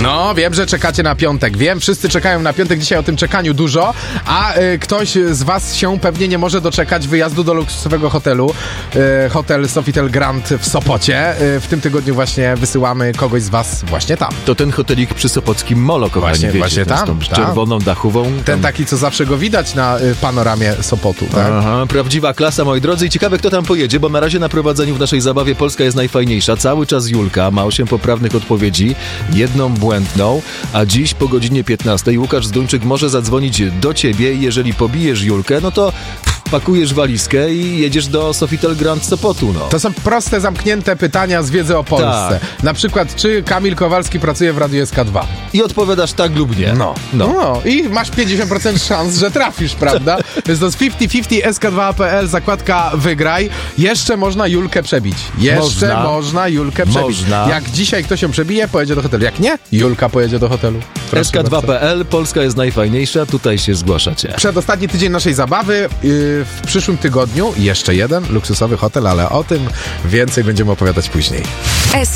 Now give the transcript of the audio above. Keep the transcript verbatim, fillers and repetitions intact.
No, wiem, że czekacie na piątek. Wiem, wszyscy czekają na piątek. Dzisiaj o tym czekaniu dużo, a y, ktoś z was się pewnie nie może doczekać wyjazdu do luksusowego hotelu. Y, hotel Sofitel Grand w Sopocie. Y, w tym tygodniu właśnie wysyłamy kogoś z was właśnie tam. To ten hotelik przy Sopockim Molo, kochani, Właśnie, wiecie, właśnie ten z tam, tą tam. czerwoną dachową. Ten tam. taki, co zawsze go widać na y, panoramie Sopotu, tak? Aha, prawdziwa klasa, moi drodzy. I ciekawe, kto tam pojedzie, bo na razie na prowadzeniu w naszej zabawie Polska jest najfajniejsza. Cały czas Julka ma osiem poprawnych odpowiedzi, jedną błędną, a dziś po godzinie piętnastej Łukasz Zduńczyk może zadzwonić do ciebie i jeżeli pobijesz Julkę, no to pff, pakujesz walizkę i jedziesz do Sofitel Grand Sopotu, no. To są proste, zamknięte pytania z wiedzy o Polsce. Tak. Na przykład, czy Kamil Kowalski pracuje w Radiu S K dwa? I odpowiadasz tak lub nie. No. no. no. I masz pięćdziesiąt procent szans, że trafisz, prawda? Więc to jest pięćdziesiąt pięćdziesiąt S K dwa kropka P L, zakładka wygraj. Jeszcze można Julkę przebić. Jeszcze Można. można Julkę przebić. Można. Jak dzisiaj ktoś ją przebije, pojedzie do hotelu. Jak nie, Julka pojedzie do hotelu. Proszę S K dwa bardzo. kropka P L, Polska jest najfajniejsza, tutaj się zgłaszacie. Przedostatni tydzień naszej zabawy. Yy, w przyszłym tygodniu jeszcze jeden luksusowy hotel, ale o tym więcej będziemy opowiadać później.